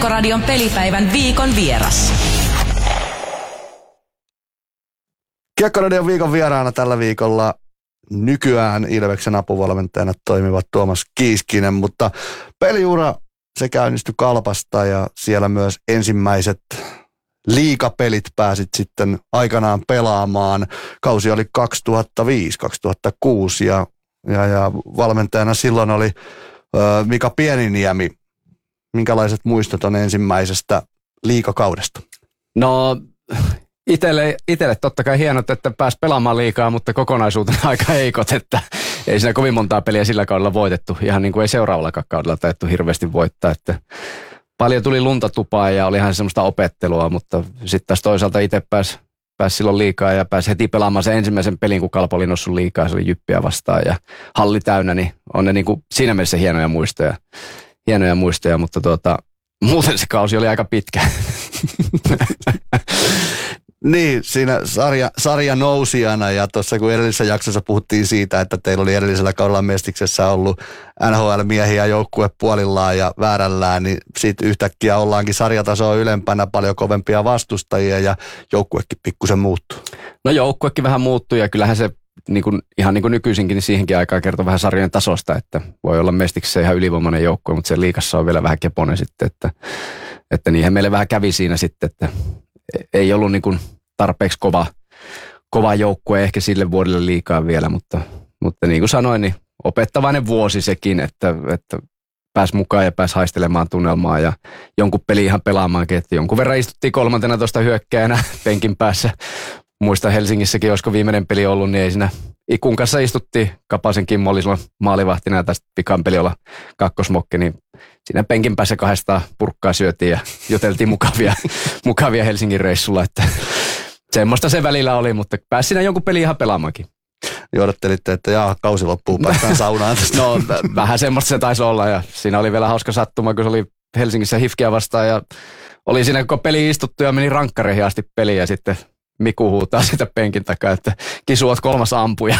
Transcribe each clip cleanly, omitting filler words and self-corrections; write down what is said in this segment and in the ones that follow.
Kiekkoradion pelipäivän viikon vieras. Kiekkoradion viikon vieraana tällä viikolla nykyään Ilveksen apuvalmentajana toimiva Tuomas Kiiskinen, mutta peliura se käynnistyi Kalpasta ja siellä myös ensimmäiset liigapelit pääsit sitten aikanaan pelaamaan. Kausi oli 2005-2006 ja valmentajana silloin oli Mika Pieniniemi. Minkälaiset muistot on ensimmäisestä liigakaudesta? No itselle totta kai hienot, että pääsi pelaamaan liigaa, mutta kokonaisuutena aika heikot, että ei siinä kovin montaa peliä sillä kaudella voitettu. Ihan niin kuin ei seuraavallakaan kaudella taidettu hirveästi voittaa, että paljon tuli lunta tupaan ja olihan semmoista opettelua, mutta sitten taas toisaalta itse pääsi silloin liikaa ja pääsi heti pelaamaan sen ensimmäisen pelin, kun Kalpa oli noussut liikaa, se oli Jyppiä vastaan ja halli täynnä, niin on ne niin kuin siinä mielessä hienoja muistoja, mutta muuten se kausi oli aika pitkä. Niin, siinä sarja nousijana ja tuossa kun edellisessä jaksossa puhuttiin siitä, että teillä oli edellisellä kaudella Mestiksessä ollut NHL-miehiä joukkuepuolillaan ja väärällään, niin sitten yhtäkkiä ollaankin sarjatasoa ylempänä, paljon kovempia vastustajia ja joukkuekin pikkusen muuttuu. No joukkuekin vähän muuttui ja kyllähän se ihan niin kuin nykyisinkin, niin siihenkin aikaan kertoo vähän sarjojen tasosta, että voi olla Mestiksessä ihan ylivoimainen joukkue, mutta sen liigassa on vielä vähän keponen sitten, että niinhän meille vähän kävi siinä sitten, että ei ollut niin kuin tarpeeksi kova joukkue ehkä sille vuodelle liikaa vielä, mutta niin kuin sanoin, niin opettavainen vuosi sekin, että pääsi mukaan ja pääsi haistelemaan tunnelmaa ja jonkun peli ihan pelaamaankin, että jonkun verran istuttiin 13 hyökkääjänä penkin päässä. Muistan Helsingissäkin, olisiko viimeinen peli ollut, niin ei siinä Ikun kanssa istuttiin. Kapasen Kimmo oli silloin maalivahtina ja tästä pikan peli olla kakkosmokki, niin siinä penkin päässä 200 purkkaa syötiin ja juteltiin mukavia Helsingin reissulla, että semmoista se välillä oli, mutta pääsi siinä jonkun peli ihan pelaamaankin. Ja odottelitte, että kausi loppuu, päästään saunaan tästä. No vähän semmoista se taisi olla ja siinä oli vielä hauska sattuma, kun se oli Helsingissä HIFK:ää vastaan ja oli siinä koko peli istuttu ja meni rankkareihin asti peliin ja sitten Miku huutaa sitä penkin takaa, että Kisu oot 3. ampuja.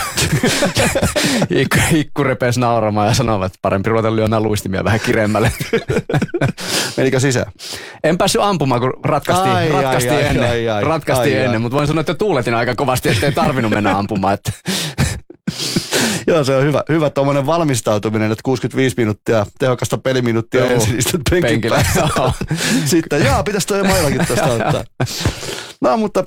Ikku repesi nauramaan ja sanoi, että parempi ruveta lyömään luistimia vähän kireemmälle. Menikö sisään? En päässyt ampumaan, kun ratkaistiin ennen, mutta voin sanoa, että tuuletin aika kovasti, ettei tarvinnut mennä ampumaan. Että. Joo, se on hyvä tuommoinen valmistautuminen, että 65 minuuttia tehokasta peliminuuttia ensin istut penkillä. Sitten, pitäisi toi mailakin tuosta ottaa. No, mutta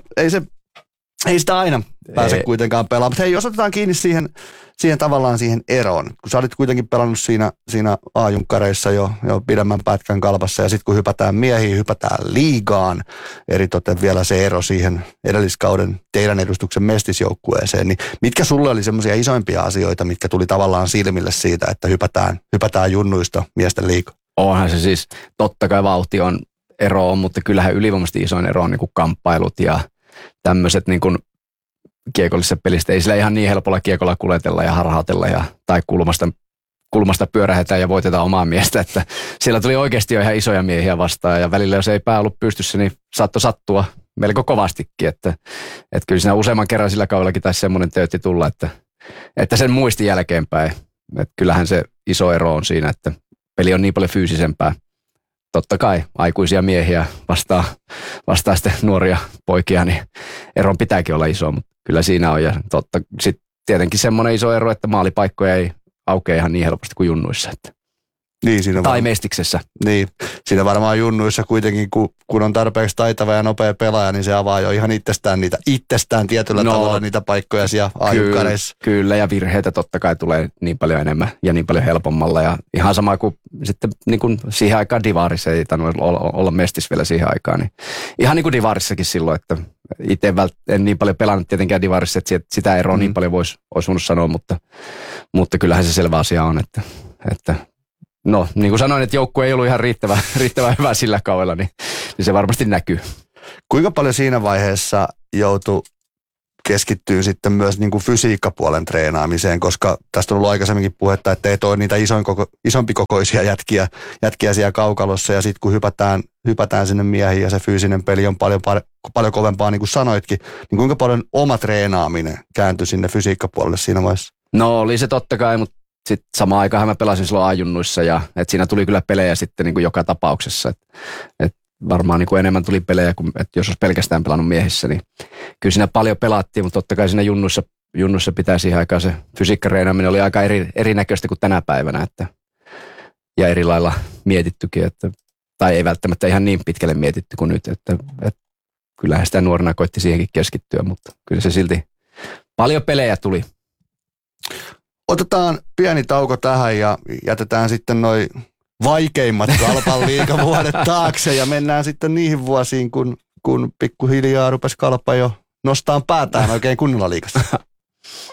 ei sitä aina pääse kuitenkaan pelaamaan. Mutta hei, jos otetaan kiinni siihen tavallaan siihen eroon, kun sä olit kuitenkin pelannut siinä A-junkkareissa jo pidemmän pätkän Kalpassa ja sitten kun hypätään miehiin, hypätään liigaan, eritoten vielä se ero siihen edelliskauden teidän edustuksen mestisjoukkueeseen, niin mitkä sulle oli semmoisia isoimpia asioita, mitkä tuli tavallaan silmille siitä, että hypätään junnuista miesten liigaan? Onhan se siis, totta kai vauhti on ero, mutta kyllähän ylivoimaisesti isoin ero on niin kuin kamppailut ja tämmöiset niin kuin kiekollisessa pelistä. Ei sillä ihan niin helpolla kiekolla kuljetella ja harhautella tai kulmasta pyörähetään ja voitetaan omaa miestä. Että siellä tuli oikeasti jo ihan isoja miehiä vastaan ja välillä jos ei pää ollut pystyssä, niin saattoi sattua melko kovastikin. Että kyllä siinä useamman kerran sillä kaudellakin taisi semmoinen töötti tulla, että sen muisti jälkeenpäin. Että kyllähän se iso ero on siinä, että peli on niin paljon fyysisempää. Totta kai aikuisia miehiä vastaa sitten nuoria poikia, niin eron pitääkin olla iso, mutta kyllä siinä on. Ja sitten tietenkin semmoinen iso ero, että maalipaikkoja ei aukea ihan niin helposti kuin junnuissa. Niin, tai Mestiksessä. Niin, siinä varmaan junnuissa kuitenkin, kun on tarpeeksi taitava ja nopea pelaaja, niin se avaa jo ihan itsestään tietyllä tavalla niitä paikkoja siellä A-jukkareissa. Kyllä, ja virheitä totta kai tulee niin paljon enemmän ja niin paljon helpommalla. Ja ihan sama kuin sitten niin kuin siihen aikaan Divarissa ei tainnut olla Mestis vielä siihen aikaan. Niin ihan niin kuin Divarissakin silloin, että itse en niin paljon pelannut tietenkään Divarissa, että sitä eroa niin paljon olisi voinut sanoa, mutta kyllähän se selvä asia on, että no, niin kuin sanoin, että joukkue ei ollut ihan riittävän hyvä sillä kaudella, niin se varmasti näkyy. Kuinka paljon siinä vaiheessa joutui keskittyä sitten myös niin kuin fysiikkapuolen treenaamiseen, koska tästä on ollut aikaisemminkin puhetta, että ei toi niitä isompikokoisia jätkiä siellä kaukalossa, ja sitten kun hypätään sinne miehiin ja se fyysinen peli on paljon kovempaa, niin kuin sanoitkin, niin kuinka paljon oma treenaaminen kääntyi sinne fysiikkapuolelle siinä vaiheessa? No oli se totta kai, mutta sitten samaan aikaan mä pelasin silloin A-junnuissa ja että siinä tuli kyllä pelejä sitten niin kuin joka tapauksessa. Et varmaan niin kuin enemmän tuli pelejä kuin että jos olisi pelkästään pelannut miehissä, niin kyllä siinä paljon pelattiin, mutta totta kai siinä junnuissa pitää siihen aikaan se fysiikkareenaaminen oli aika erinäköistä kuin tänä päivänä, että ja eri lailla mietittykin, että, tai ei välttämättä ihan niin pitkälle mietitty kuin nyt, että kyllähän sitä nuorena koitti siihenkin keskittyä, mutta kyllä se silti paljon pelejä tuli. Otetaan pieni tauko tähän ja jätetään sitten noi vaikeimmat Kalpan liigavuodet taakse ja mennään sitten niihin vuosiin, kun pikkuhiljaa rupesi Kalpa jo nostaa päätään oikein kunnolla liigassa.